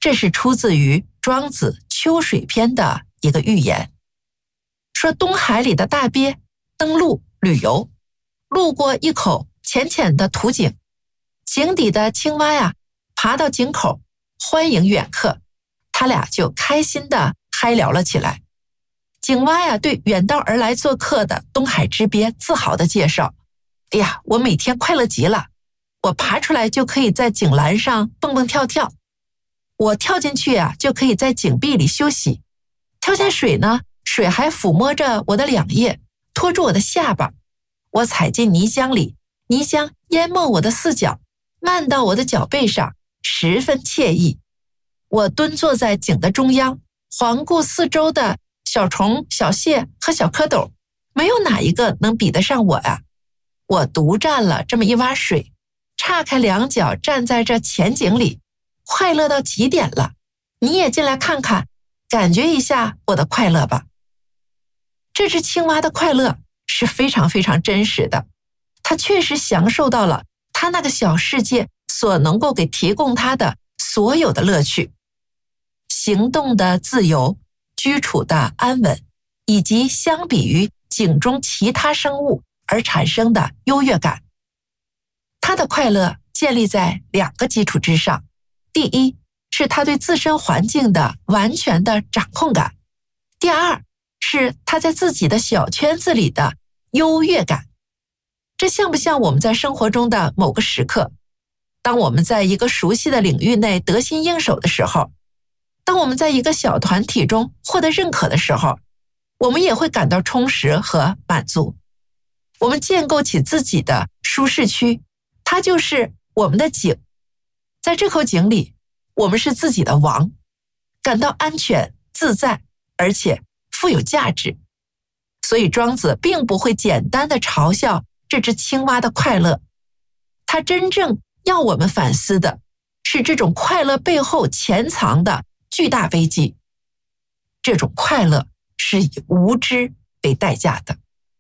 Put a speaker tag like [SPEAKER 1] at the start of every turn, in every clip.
[SPEAKER 1] 这是出自于庄子《秋水篇》的一个寓言，说东海里的大鳖登陆旅游，路过一口浅浅的土井，井底的青蛙呀爬到井口欢迎远客，他俩就开心地嗨聊了起来。井蛙呀对远道而来做客的东海之鳖自豪地介绍，哎呀，我每天快乐极了，我爬出来就可以在井栏上蹦蹦跳跳，我跳进去啊就可以在井壁里休息，跳下水呢，水还抚摸着我的两腋，托住我的下巴，我踩进泥浆里，泥浆淹没我的四脚，漫到我的脚背上，十分惬意。我蹲坐在井的中央，环顾四周的小虫、小蟹和小蝌蚪，没有哪一个能比得上我啊！我独占了这么一洼水，岔开两脚站在这浅井里，快乐到极点了。你也进来看看，感觉一下我的快乐吧。这只青蛙的快乐是非常非常真实的，它确实享受到了它那个小世界所能够给提供它的所有的乐趣，行动的自由，居处的安稳，以及相比于井中其他生物而产生的优越感。它的快乐建立在两个基础之上，第一是它对自身环境的完全的掌控感，第二是它在自己的小圈子里的优越感。这像不像我们在生活中的某个时刻，当我们在一个熟悉的领域内得心应手的时候，当我们在一个小团体中获得认可的时候，我们也会感到充实和满足。我们建构起自己的舒适区，它就是我们的井。在这口井里，我们是自己的王，感到安全、自在，而且富有价值。所以庄子并不会简单地嘲笑这只青蛙的快乐，他真正要我们反思的是这种快乐背后潜藏的巨大危机。这种快乐是以无知为代价的。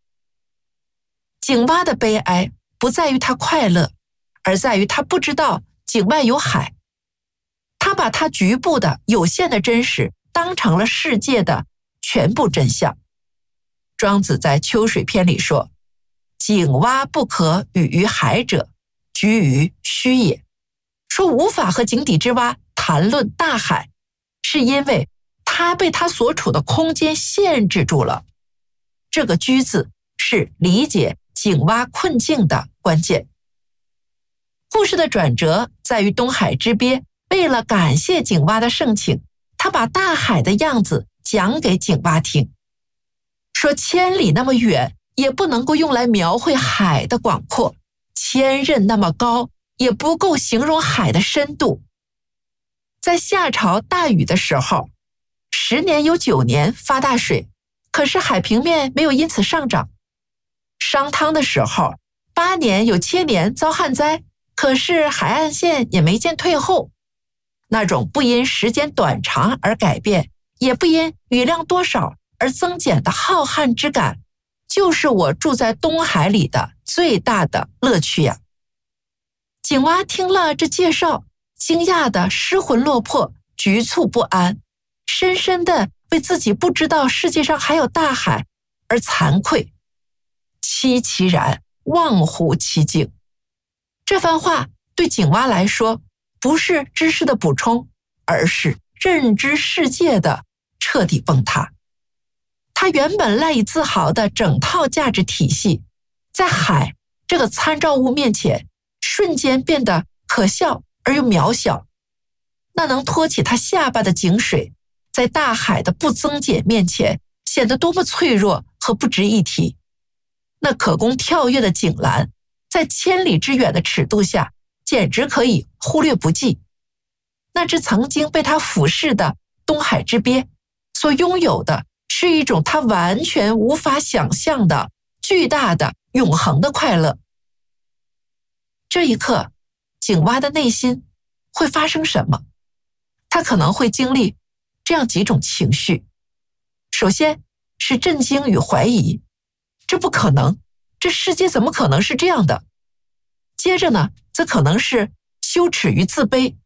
[SPEAKER 1] 井蛙的悲哀不在于他快乐，而在于他不知道井外有海。他把他局部的有限的真实当成了世界的全部真相。庄子在《秋水篇》里说，井蛙不可与于海者，居于虚也。说无法和井底之蛙谈论大海，是因为他被他所处的空间限制住了。这个居字是理解井蛙困境的关键。故事的转折在于东海之鳖为了感谢井蛙的盛情，他把大海的样子讲给井蛙听，说千里那么远也不能够用来描绘海的广阔，千仞那么高也不够形容海的深度。在夏朝大雨的时候，10年有9年发大水，可是海平面没有因此上涨。商汤的时候，8年有7年遭旱灾，可是海岸线也没见退后。那种不因时间短长而改变，也不因雨量多少而增减的浩瀚之感，就是我住在东海里的最大的乐趣呀。井蛙听了这介绍，惊讶的失魂落魄，局促不安，深深的为自己不知道世界上还有大海而惭愧。凄其然，忘乎其境。这番话对井蛙来说，不是知识的补充，而是认知世界的彻底崩塌。他原本赖以自豪的整套价值体系，在海这个参照物面前，瞬间变得可笑而又渺小。那能托起他下巴的井水，在大海的不增减面前，显得多么脆弱和不值一提。那可供跳跃的井栏，在千里之远的尺度下，简直可以忽略不计。那只曾经被他俯视的东海之鳖，所拥有的是一种他完全无法想象的巨大的永恒的快乐。这一刻，井蛙的内心会发生什么？他可能会经历这样几种情绪。首先是震惊与怀疑，这不可能，这世界怎么可能是这样的？接着呢，则可能是羞耻与自卑，